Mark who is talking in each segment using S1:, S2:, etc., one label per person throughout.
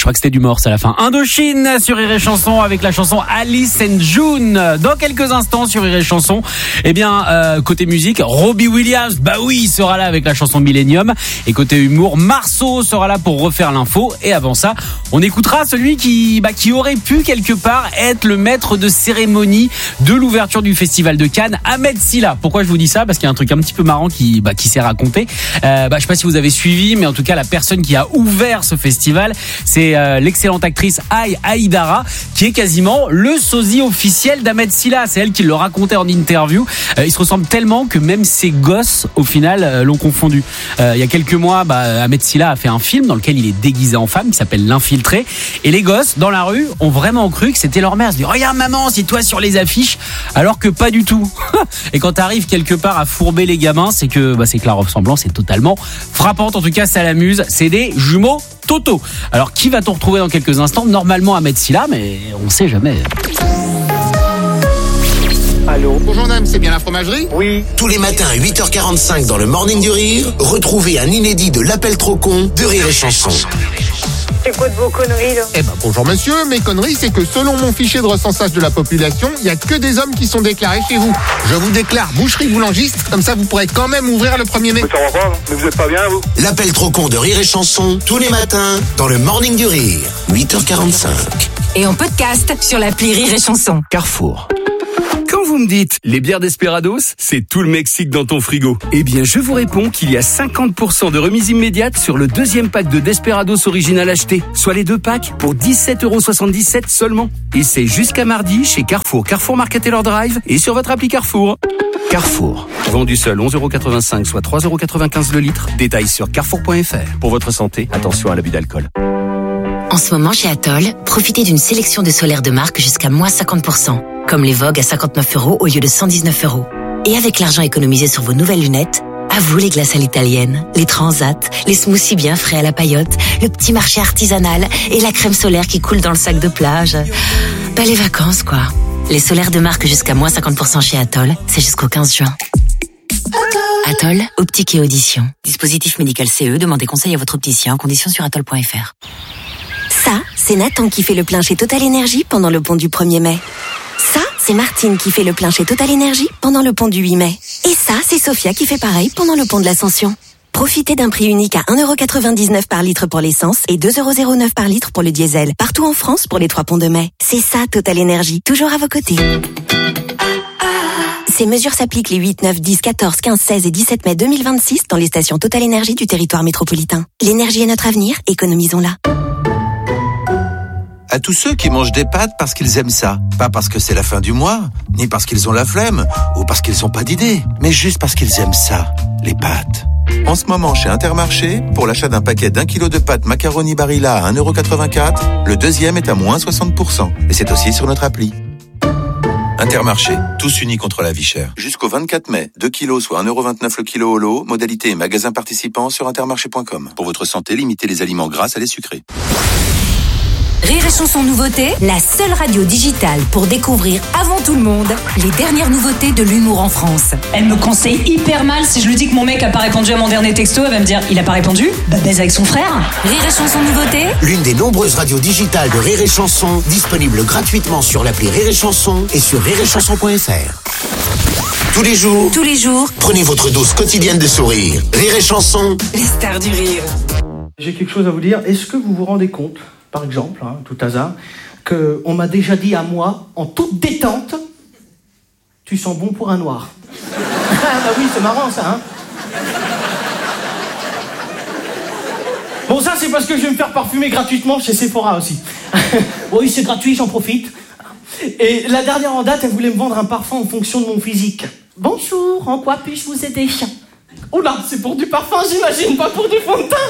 S1: crois que c'était du morse à la fin. Indochine sur Rire et Chanson avec la chanson Alice and June. Dans quelques instants sur Rire et Chanson, côté musique, Robbie Williams, il sera là avec la chanson Millennium. Et côté humour, Marceau sera là pour refaire l'info. Et avant ça, on écoutera celui qui aurait pu quelque part être le maître de cérémonie de l'ouverture du Festival de Cannes, Ahmed Silla. Pourquoi je vous dis ça? Parce qu'il y a un truc un petit peu marrant qui s'est raconté. Je sais pas si vous avez suivi, mais en tout cas, la personne qui a ouvert ce festival, c'est l'excellente actrice Haïdara, qui est quasiment le sosie officiel d'Ahmed Silla. C'est elle qui le racontait en interview. Ils se ressemblent tellement que même ses gosses, au final, l'ont confondu. Il y a quelques mois, Ahmed Silla a fait un film dans lequel il est déguisé en femme, qui s'appelle L'Infiltré. Et les gosses, dans la rue, ont vraiment cru que c'était leur mère. Ils se disent, regarde maman, c'est toi sur les affiches. Alors que pas du tout. Et quand t'arrives quelque part à fourber les gamins, c'est que la ressemblance est totalement frappante. En tout cas, ça l'amuse. C'est des jumeaux Toto. Alors, qui va-t-on retrouver dans quelques instants? Normalement, Ahmed Silla, mais on sait jamais.
S2: Allô? Bonjour madame, c'est bien la fromagerie? Oui.
S3: Tous les matins à 8h45 dans le Morning du Rire, retrouvez un inédit de l'appel trop con de Rire et Chanson.
S4: C'est quoi de vos conneries là?
S2: Bonjour monsieur, mes conneries c'est que selon mon fichier de recensage de la population, il n'y a que des hommes qui sont déclarés chez vous. Je vous déclare boucherie boulangiste, comme ça vous pourrez quand même ouvrir le 1er mai.
S5: Mais ça va pas, mais vous êtes pas bien vous?
S3: L'appel trop con de Rire et Chanson, tous les matins dans le Morning du Rire, 8h45.
S6: Et en podcast sur l'appli Rire et Chanson.
S7: Carrefour. Quand vous me dites les bières Desperados, c'est tout le Mexique dans ton frigo. Eh bien, je vous réponds qu'il y a 50% de remise immédiate sur le deuxième pack de Desperados original acheté, soit les 2 packs pour 17,77€ seulement. Et c'est jusqu'à mardi chez Carrefour, Carrefour Market Taylor Drive et sur votre appli Carrefour. Carrefour. Vendu seul 11,85€, soit 3,95€ le litre. Détails sur carrefour.fr. Pour votre santé, attention à l'abus d'alcool.
S8: En ce moment, chez Atoll, profitez d'une sélection de solaires de marque jusqu'à moins 50%. Comme les Vogue à 59€ au lieu de 119€. Et avec l'argent économisé sur vos nouvelles lunettes, à vous les glaces à l'italienne, les transats, les smoothies bien frais à la paillote, le petit marché artisanal et la crème solaire qui coule dans le sac de plage. Les vacances, quoi. Les solaires de marque jusqu'à moins 50% chez Atoll, c'est jusqu'au 15 juin. Atoll, optique et audition. Dispositif médical CE, demandez conseil à votre opticien, conditions sur atoll.fr. Ça, c'est Nathan qui fait le plein chez Total Énergie pendant le pont du 1er mai. Ça, c'est Martine qui fait le plein chez Total Énergie pendant le pont du 8 mai. Et ça, c'est Sophia qui fait pareil pendant le pont de l'Ascension. Profitez d'un prix unique à 1,99€ par litre pour l'essence et 2,09€ par litre pour le diesel. Partout en France pour les 3 ponts de mai. C'est ça, Total Énergie. Toujours à vos côtés. Ces mesures s'appliquent les 8, 9, 10, 14, 15, 16 et 17 mai 2026 dans les stations Total Énergie du territoire métropolitain. L'énergie est notre avenir, économisons-la.
S9: À tous ceux qui mangent des pâtes parce qu'ils aiment ça. Pas parce que c'est la fin du mois, ni parce qu'ils ont la flemme, ou parce qu'ils n'ont pas d'idée, mais juste parce qu'ils aiment ça, les pâtes. En ce moment, chez Intermarché, pour l'achat d'un paquet d'1 kg de pâtes macaroni Barilla à 1,84€, le deuxième est à moins 60%. Et c'est aussi sur notre appli. Intermarché, tous unis contre la vie chère. Jusqu'au 24 mai, 2 kilos soit 1,29€ le kilo au lot, modalité et magasin participants sur intermarché.com. Pour votre santé, limitez les aliments gras à les sucrés.
S6: Rire et Chanson nouveauté, la seule radio digitale pour découvrir avant tout le monde les dernières nouveautés de l'humour en France.
S10: Elle me conseille hyper mal si je lui dis que mon mec a pas répondu à mon dernier texto, elle va me dire il a pas répondu, baise avec son frère.
S6: Rire et Chanson nouveauté,
S3: l'une des nombreuses radios digitales de Rire et Chanson, disponible gratuitement sur l'appli Rire et Chanson et sur rireetchanson.fr. Tous les jours, prenez votre dose quotidienne de sourire. Rire et Chanson,
S6: les stars du rire.
S11: J'ai quelque chose à vous dire. Est-ce que vous vous rendez compte, par exemple, tout hasard, qu'on m'a déjà dit à moi, en toute détente, tu sens bon pour un noir. Ah oui, c'est marrant ça, Bon, ça c'est parce que je vais me faire parfumer gratuitement chez Sephora aussi. Oui, c'est gratuit, j'en profite. Et la dernière en date, elle voulait me vendre un parfum en fonction de mon physique. Bonjour, en quoi puis-je vous aider? Oula, c'est pour du parfum, j'imagine, pas pour du fond de teint.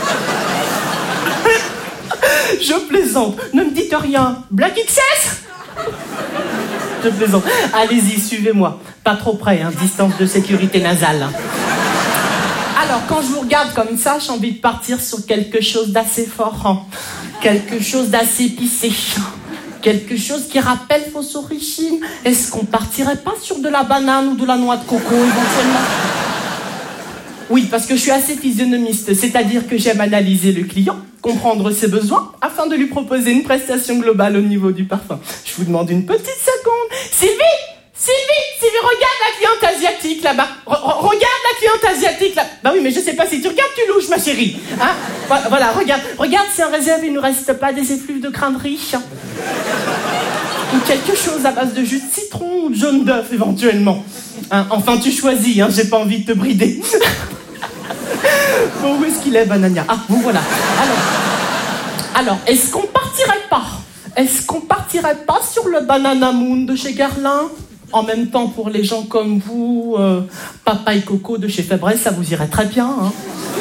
S11: Je plaisante, ne me dites rien. Black XS? Je plaisante. Allez-y, suivez-moi. Pas trop près, distance de sécurité nasale. Alors, quand je vous regarde comme ça, j'ai envie de partir sur quelque chose d'assez fort. Quelque chose d'assez épicé. Quelque chose qui rappelle vos origines. Est-ce qu'on partirait pas sur de la banane ou de la noix de coco, éventuellement? Oui, parce que je suis assez physionomiste, c'est-à-dire que j'aime analyser le client, comprendre ses besoins, afin de lui proposer une prestation globale au niveau du parfum. Je vous demande une petite seconde. Sylvie, regarde la cliente asiatique là-bas. Regarde la cliente asiatique là. Bah oui, mais je sais pas si tu regardes, tu louches, ma chérie. Hein? Voilà, regarde si en réserve il nous reste pas des effluves de crâne riche. Ou quelque chose à base de jus de citron ou de jaune d'œuf éventuellement. Hein, enfin, tu choisis, hein, j'ai pas envie de te brider. Bon, où est-ce qu'il est, Banania? Ah, vous voilà. Alors, est-ce qu'on partirait pas sur le Banana Moon de chez Guerlain? En même temps, pour les gens comme vous, Papa et Coco de chez Febreze, ça vous irait très bien, hein.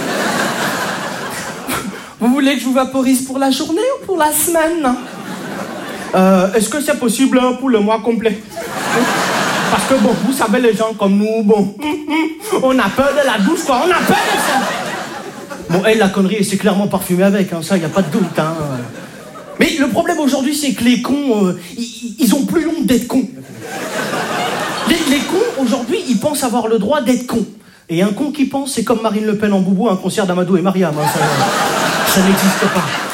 S11: Vous voulez que je vous vaporise pour la journée ou pour la semaine? Est-ce que c'est possible pour le mois complet? Parce que bon, vous savez, les gens comme nous, bon, on a peur de la douche, quoi, on a peur de ça. Bon, elle, la connerie, c'est clairement parfumé avec, hein, ça, y a pas de doute, hein. Mais le problème aujourd'hui, c'est que les cons, ils ont plus honte d'être cons. Les cons, aujourd'hui, ils pensent avoir le droit d'être cons. Et un con qui pense, c'est comme Marine Le Pen en boubou à un concert d'Amadou et Mariam, hein, ça n'existe pas.